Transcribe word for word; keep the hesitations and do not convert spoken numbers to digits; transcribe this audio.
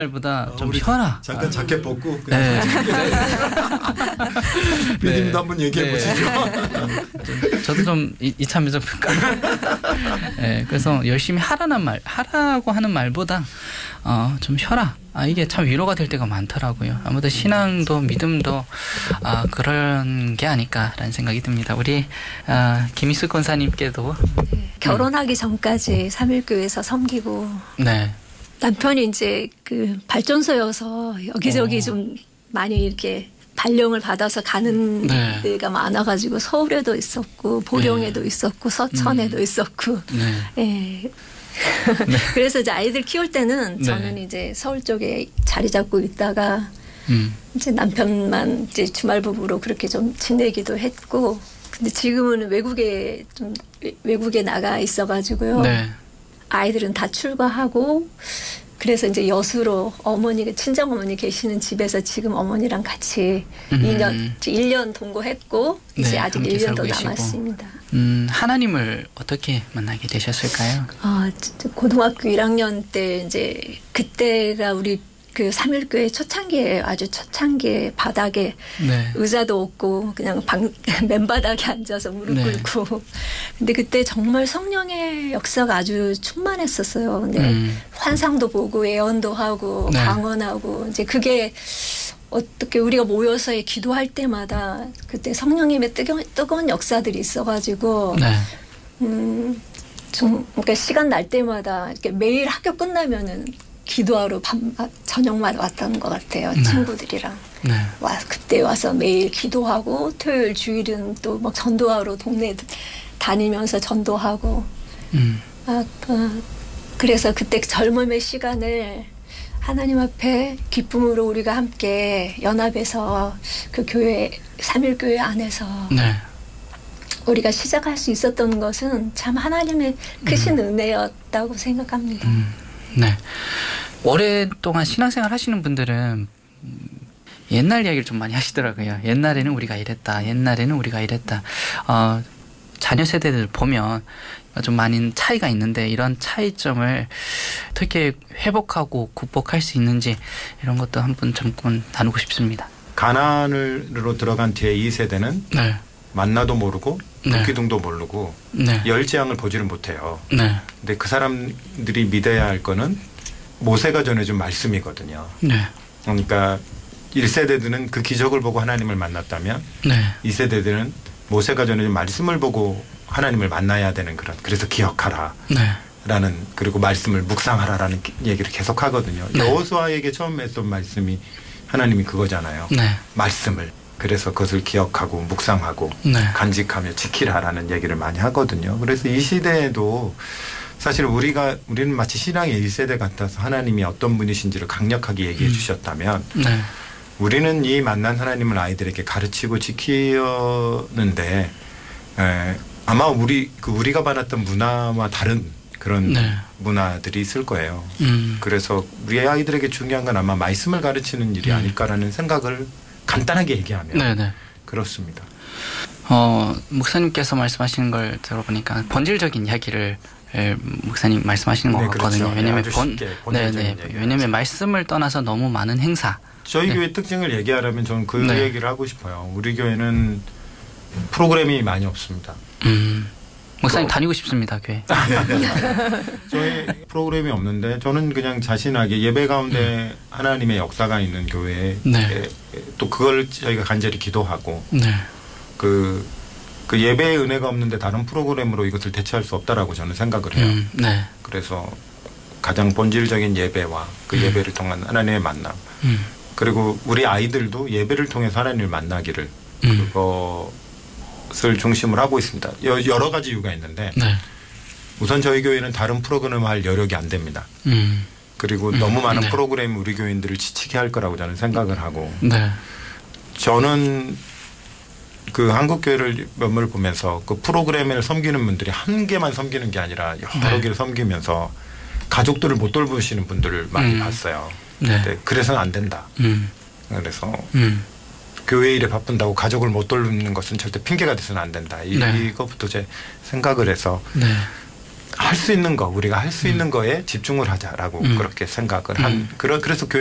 보다 어, 좀 쉬어라. 잠깐 아. 자켓 벗고 그냥 네. 비님도 네. 한번 얘기해 네. 보시죠. 저도 좀 이, 이참에 좀 네, 그래서 열심히 하라는 말, 하라고 하는 말보다 어, 좀 쉬어라. 아, 이게 참 위로가 될 때가 많더라고요. 아무래도 신앙도 믿음도 아, 그런 게 아닐까라는 생각이 듭니다. 우리 아, 김희수 권사님께도 네, 결혼하기 전까지 삼일교회에서 섬기고 네. 남편이 이제 그 발전소여서 여기저기 오. 좀 많이 이렇게 발령을 받아서 가는 네. 데가 많아가지고 서울에도 있었고 보령에도 네. 있었고 서천에도 음. 있었고 네. 예. 네. 그래서 이제 아이들 키울 때는 네. 저는 이제 서울 쪽에 자리 잡고 있다가 음. 이제 남편만 이제 주말 부부로 그렇게 좀 지내기도 했고 근데 지금은 외국에 좀 외국에 나가 있어가지고요. 네. 아이들은 다 출가하고 그래서 이제 여수로 어머니 친정 어머니 계시는 집에서 지금 어머니랑 같이 음. 이 년 일 년 동거했고 이제 네, 아직 함께 일 년 더 살고 계시고. 남았습니다. 음, 하나님을 어떻게 만나게 되셨을까요? 아, 진짜 고등학교 일 학년 때 이제 그때가 우리 그 삼일교회 초창기에 아주 초창기에 바닥에 네. 의자도 없고 그냥 방, 맨바닥에 앉아서 무릎 네. 꿇고 근데 그때 정말 성령의 역사가 아주 충만했었어요. 근데 음. 환상도 보고 예언도 하고 네. 강언하고 이제 그게 어떻게 우리가 모여서 기도할 때마다 그때 성령님의 뜨거운, 뜨거운 역사들이 있어가지고 네. 음, 좀 그러니까 시간 날 때마다 이렇게 매일 학교 끝나면은 기도하러 밤 저녁마다 왔던 것 같아요. 네. 친구들이랑 네. 와 그때 와서 매일 기도하고 토요일 주일은 또 막 전도하러 동네 다니면서 전도하고 음. 아, 아, 그래서 그때 젊음의 시간을 하나님 앞에 기쁨으로 우리가 함께 연합해서 그 교회 삼일교회 안에서 네. 우리가 시작할 수 있었던 것은 참 하나님의 크신 음. 은혜였다고 생각합니다. 음. 네. 오랫동안 신앙생활 하시는 분들은 옛날 이야기를 좀 많이 하시더라고요. 옛날에는 우리가 이랬다. 옛날에는 우리가 이랬다. 어, 자녀 세대들 보면 좀 많은 차이가 있는데 이런 차이점을 어떻게 회복하고 극복할 수 있는지 이런 것도 한번 잠깐 나누고 싶습니다. 가나안으로 들어간 뒤에 이 세대는 네. 만나도 모르고 네. 북기둥도 모르고 네. 열재앙을 보지를 못해요. 네. 근데 그 사람들이 믿어야 할 거는 모세가 전해준 말씀이거든요. 네. 그러니까 일 세대들은 그 기적을 보고 하나님을 만났다면 네. 이 세대들은 모세가 전해준 말씀을 보고 하나님을 만나야 되는 그런 그래서 기억하라. 네. 라는 그리고 말씀을 묵상하라라는 얘기를 계속 하거든요. 네. 여호수아에게 처음 했던 말씀이 하나님이 그거잖아요. 네. 말씀을. 그래서 그것을 기억하고 묵상하고 네. 간직하며 지키라라는 얘기를 많이 하거든요. 그래서 이 시대에도 사실 우리가 우리는 마치 신앙의 일 세대 같아서 하나님이 어떤 분이신지를 강력하게 얘기해 음. 주셨다면 네. 우리는 이 만난 하나님을 아이들에게 가르치고 지키었는데 에, 아마 우리 그 우리가 받았던 문화와 다른 그런 네. 문화들이 있을 거예요. 음. 그래서 우리 아이들에게 중요한 건 아마 말씀을 가르치는 일이 음. 아닐까라는 생각을 간단하게 얘기하면 네네. 그렇습니다. 어, 목사님께서 말씀하시는 걸 들어보니까 본질적인 이야기를 에, 목사님 말씀하시는 것 네, 같거든요. 그렇죠. 왜냐하면 네, 아주 본, 쉽게 네, 본질적인 네. 얘기를 왜냐하면 하죠. 말씀을 떠나서 너무 많은 행사. 저희 네. 교회 특징을 얘기하려면 저는 그 네. 얘기를 하고 싶어요. 우리 교회는 프로그램이 많이 없습니다. 음, 목사님 뭐. 다니고 싶습니다, 교회. 저희 프로그램이 없는데 저는 그냥 자신하게 예배 가운데 음. 하나님의 역사가 있는 교회에 네. 또 그걸 저희가 간절히 기도하고 네. 그, 그 예배의 은혜가 없는데 다른 프로그램으로 이것을 대체할 수 없다라고 저는 생각을 해요. 음, 네. 그래서 가장 본질적인 예배와 그 음. 예배를 통한 하나님의 만남 음. 그리고 우리 아이들도 예배를 통해서 하나님을 만나기를 음. 그것을 중심으로 하고 있습니다. 여러 가지 이유가 있는데 네. 우선 저희 교회는 다른 프로그램을 할 여력이 안 됩니다. 음. 그리고 음. 너무 많은 네. 프로그램이 우리 교인들을 지치게 할 거라고 저는 생각을 하고 네. 저는 그 한국 교회를 면모를 보면서 그 프로그램을 섬기는 분들이 한 개만 섬기는 게 아니라 여러 네. 개를 섬기면서 가족들을 못 돌보시는 분들을 많이 음. 봤어요. 네. 근데 그래서는 안 된다. 음. 그래서 음. 교회 일에 바쁜다고 가족을 못 돌보는 것은 절대 핑계가 돼서는 안 된다. 이, 네. 이것부터 제 생각을 해서 네. 할 수 있는 거 우리가 할 수 있는 거에 집중을 하자라고 음. 그렇게 생각을 한 음. 그런 그래서 교회